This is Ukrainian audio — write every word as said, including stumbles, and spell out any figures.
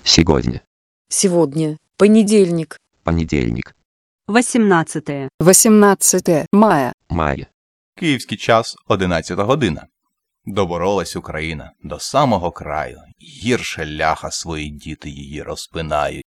Сегодня. Сегодня. Понедельник. Понедельник. восемнадцатое. восемнадцатое мая. Мая. Київський час одинадцята година. Доборолась Україна до самого краю. Гірше ляха свої діти її розпинають.